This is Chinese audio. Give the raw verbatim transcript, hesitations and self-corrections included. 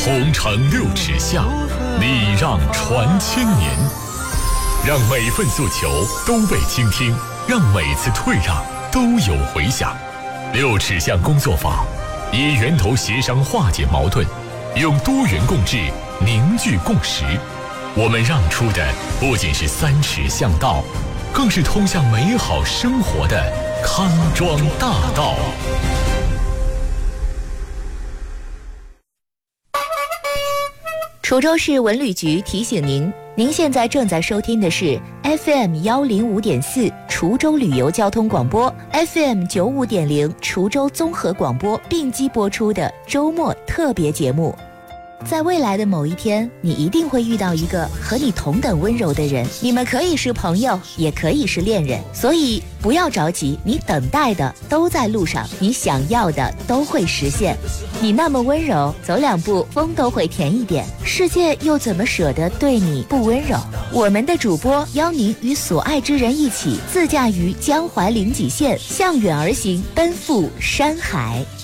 红尘六尺下，礼让传千年。让每份诉求都被倾听，让每次退让都有回响。六尺巷工作坊，以源头协商化解矛盾，用多元共治凝聚共识。我们让出的不仅是三尺巷道，更是通向美好生活的康庄大道。 滁州市文旅局提醒您，您现在正在收听的是 F M 幺零五点四滁州旅游交通广播 ，F M 九五点零滁州综合广播并机播出的周末特别节目。在未来的某一天，你一定会遇到一个和你同等温柔的人，你们可以是朋友，也可以是恋人，所以不要着急，你等待的都在路上，你想要的都会实现。你那么温柔，走两步风都会甜一点，世界又怎么舍得对你不温柔？我们的主播邀您与所爱之人一起自驾于江淮临济县，向远而行，奔赴山海。